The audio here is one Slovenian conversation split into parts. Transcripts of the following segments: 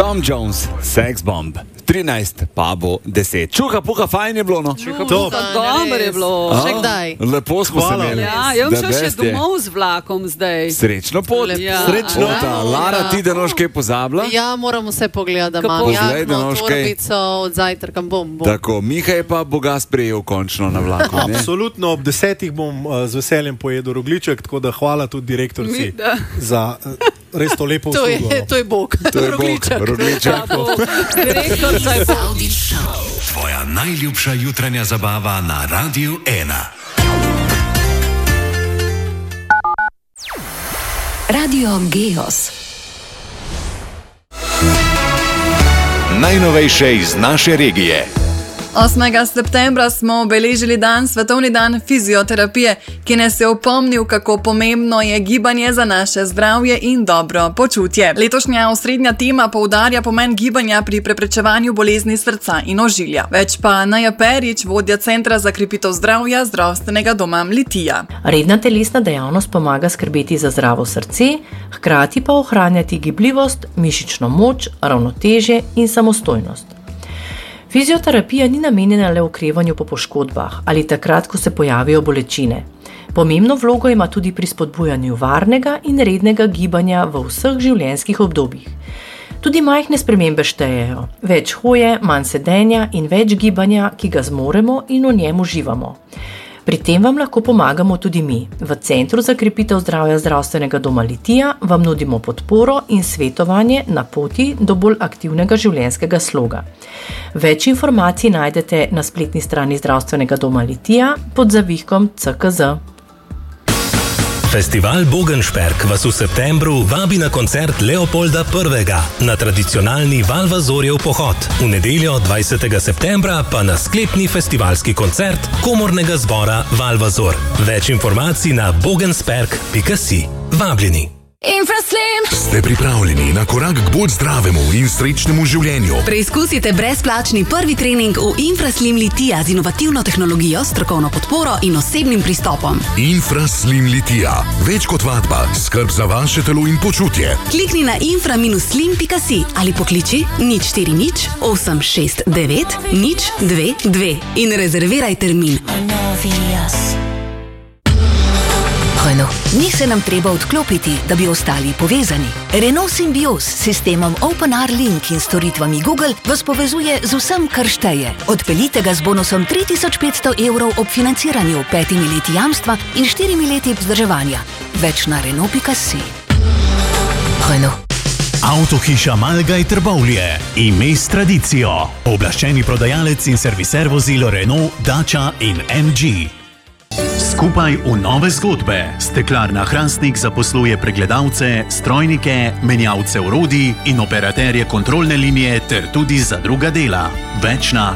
Tom Jones, Sex Bomb. 13, pa bo 10. Čuha, puha, fajn je bilo, no? Dobro je bilo. Še kdaj? Lepo smo se imeli. Ja, jaz šel še domov z vlakom zdaj. Srečno pot. Ja. Srečno. Lara, ti denoš kaj pozabila? Ja, moram vse pogledati, da imam jadno torbico od zajtrka bom. Tako, Miha je pa Boga sprejel končno na vlaku. Absolutno, ob 10 bom z veseljem pojedel rogliček, tako da hvala tudi direktorci za res to lepo uslugo. To je Bog. To je rogliček. Direktor Avdić Show. Tvoja najljubša jutranja zabava na Radiu 1. Radio Geos. Najnovejše iz naše regije. 8. septembra smo obeležili svetovni dan fizioterapije, ki nas je opomnil, kako pomembno je gibanje za naše zdravje in dobro počutje. Letošnja osrednja tema poudarja pomen gibanja pri preprečevanju bolezni srca in ožilja. Več pa Naja Perič, vodja Centra za krepitev zdravja Zdravstvenega doma Litija. Redna telesna dejavnost pomaga skrbeti za zdravo srce, hkrati pa ohranjati gibljivost, mišično moč, ravnotežje in samostojnost. Fizioterapija ni namenjena le okrevanju po poškodbah ali takrat, ko se pojavijo bolečine. Pomembno vlogo ima tudi pri spodbujanju varnega in rednega gibanja v vseh življenjskih obdobjih. Tudi majhne spremembe štejejo, več hoje, manj sedenja in več gibanja, ki ga zmoremo in v njem uživamo. Pri tem vam lahko pomagamo tudi mi. V Centru za krepitev zdravja Zdravstvenega doma Litija vam nudimo podporo in svetovanje na poti do bolj aktivnega življenjskega sloga. Več informacij najdete na spletni strani Zdravstvenega doma Litija pod zavihkom CKZ. Festival Bogensperk vas v septembru vabi na koncert Leopolda I. na tradicionalni Valvazorjev pohod. V nedeljo 20. septembra pa na sklepni festivalski koncert komornega zbora Valvazor. Več informacij na bogensperk.si. Vabljeni! Infraslim. Ste pripravljeni na korak k bolj zdravemu in srečnemu življenju? Preizkusite brezplačni prvi trening v Infraslim Litija z inovativno tehnologijo, strokovno podporo in osebnim pristopom. Infraslim Litija. Več kot vadba, skrb za vaše telo in počutje. Klikni na infra-slim.si ali pokliči 040 869 022 in rezerviraj termin. Renault. Ni se nam treba odklopiti, da bi ostali povezani. Renault Symbioz s sistemom OpenR Link in storitvami Google vas povezuje z vsem, kar šteje. Odpeljite ga z bonusom 3500 € ob financiranju, 5 leti jamstva in 4 leti vzdrževanja. Več na Renault.si. Renault. Avtohiša Malgaj Trbovlje. Ime s tradicijo. Oblaščeni prodajalec in serviser vozil Renault, Dacia in MG. Skupaj v nove zgodbe. Steklarna Hrastnik zaposluje pregledalce, strojnike, menjavce orodij in operaterje kontrolne linije ter tudi za druga dela. Več na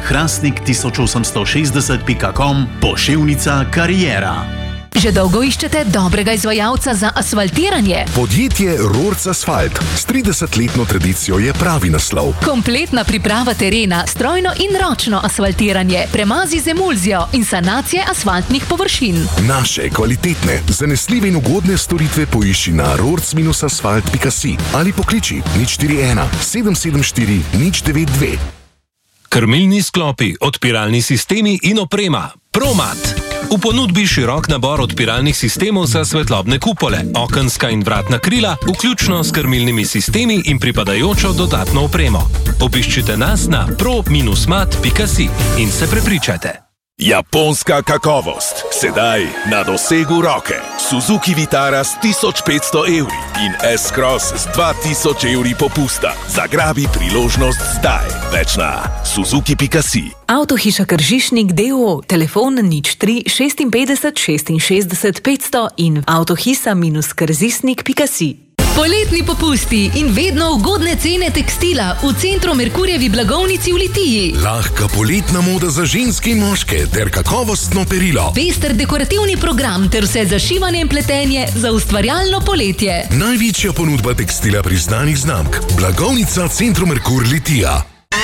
hrastnik1860.com, poševnica kariera. Že dolgo iščete dobrega izvajalca za asfaltiranje? Podjetje Rorc Asfalt s 30-letno tradicijo je pravi naslov. Kompletna priprava terena, strojno in ročno asfaltiranje, premazi z emulzijo in sanacije asfaltnih površin. Naše kvalitetne, zanesljive in ugodne storitve poišči na rorc-asfalt.si ali pokliči 041 774 092. Krmilni sklopi, odpiralni sistemi in oprema. Promat. V ponudbi širok nabor odpiralnih sistemov za svetlobne kupole, okenska in vratna krila, vključno s krmilnimi sistemi in pripadajočo dodatno opremo. Obiščite nas na pro-mat.si in se prepričajte. Japonska kakovost, sedaj na dosegu roke. Suzuki Vitara s 1500 € in S-Cross s 2000 € popusta. Zagrabi priložnost zdaj. Več na suzuki.si. Avtohiša Kržišnik d.o.o. Telefon 03 56 66 500 in avtohisa-krzisnik.si. Poletni popusti in vedno ugodne cene tekstila v centru Merkurjevi blagovnici v Litiji. Lahka poletna moda za ženske in moške ter kakovostno perilo. Pester dekorativni program ter vse za šivanje in pletenje za ustvarjalno poletje. Največja ponudba tekstila priznanih znamk. Blagovnica Centru Merkur Litija.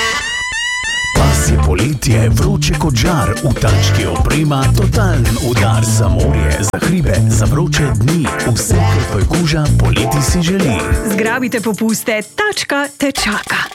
Pasje poletje, vroče kot žar, v tački oprema, totalen udar za morje, za hribe, za vroče dni, vse, kar tvoj koža poleti si želi. Zgrabite popuste, tačka te čaka.